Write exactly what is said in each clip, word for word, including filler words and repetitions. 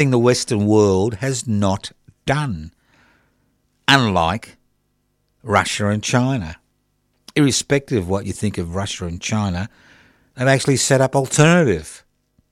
the Western world has not done, unlike Russia and China. Irrespective of what you think of Russia and China, they've actually set up alternative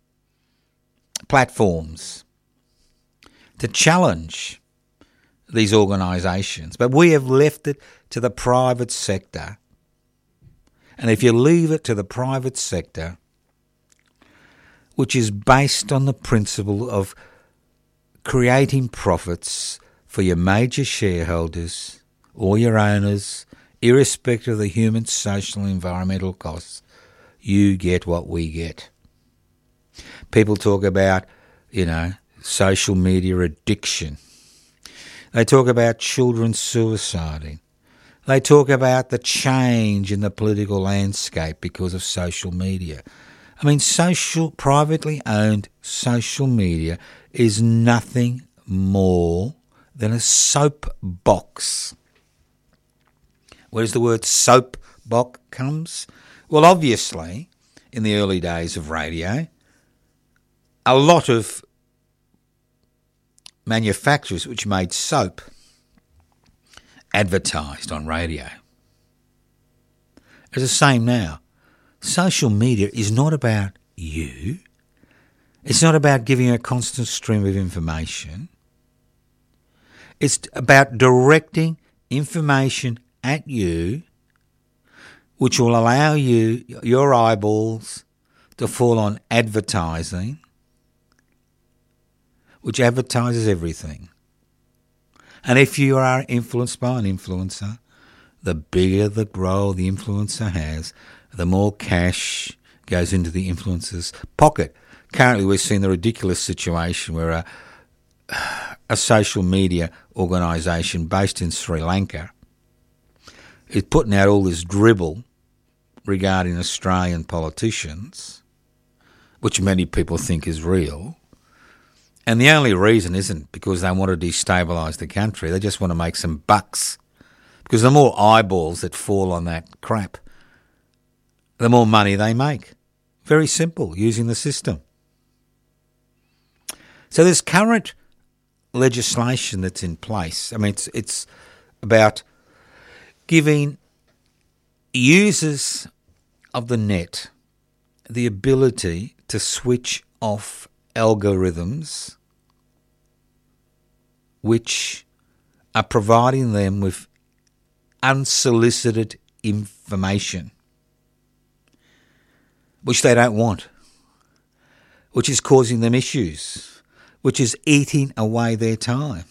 platforms to challenge these organisations. But we have left it to the private sector. And if you leave it to the private sector, which is based on the principle of creating profits for your major shareholders or your owners, irrespective of the human, social and environmental costs, you get what we get. People talk about, you know, social media addiction. They talk about children suiciding. They talk about the change in the political landscape because of social media. I mean, social, privately owned social media is nothing more than a soapbox. Where does the word soapbox comes? Well, obviously, in the early days of radio, a lot of manufacturers which made soap advertised on radio. It's the same now. Social media is not about you. It's not about giving a constant stream of information. It's about directing information at you which will allow you, your eyeballs, to fall on advertising, which advertises everything. And if you are influenced by an influencer, the bigger the role the influencer has, the more cash goes into the influencer's pocket. Currently, we've seen the ridiculous situation where a, a social media organisation based in Sri Lanka is putting out all this dribble regarding Australian politicians, which many people think is real. And the only reason isn't because they want to destabilise the country. They just want to make some bucks. Because the more eyeballs that fall on that crap, the more money they make. Very simple, using the system. So this current legislation that's in place, I mean, it's, it's about giving users of the net the ability to switch off algorithms which are providing them with unsolicited information, which they don't want, which is causing them issues, which is eating away their time.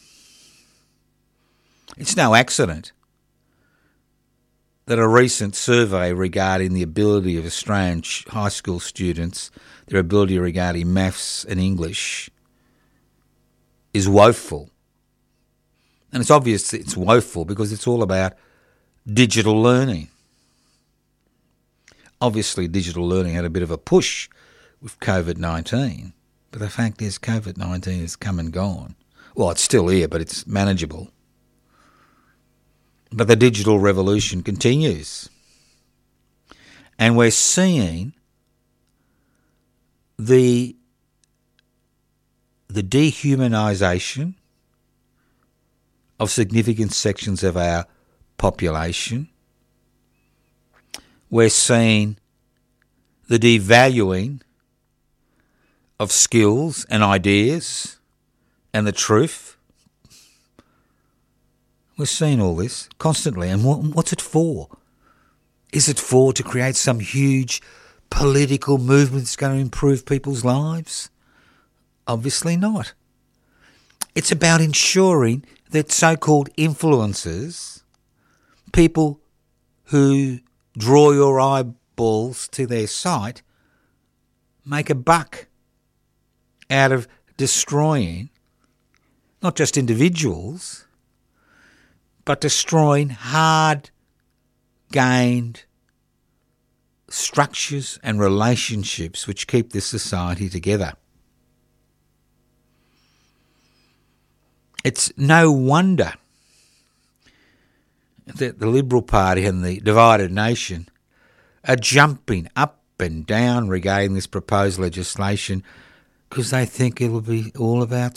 It's no accident that a recent survey regarding the ability of Australian high school students, their ability regarding maths and English, is woeful. And it's obvious it's woeful because it's all about digital learning. Obviously, digital learning had a bit of a push with COVID nineteen, but the fact is COVID nineteen has come and gone. Well, it's still here, but it's manageable. But the digital revolution continues. And we're seeing the, the dehumanisation of significant sections of our population. We're seeing the devaluing of skills and ideas and the truth. We're seeing all this constantly. And what, what's it for? Is it for to create some huge political movement that's going to improve people's lives? Obviously not. It's about ensuring that so-called influencers, people who draw your eyeballs to their site, make a buck out of destroying not just individuals, but destroying hard-gained structures and relationships which keep this society together. It's no wonder that the Liberal Party and the divided nation are jumping up and down regarding this proposed legislation because they think it'll be all about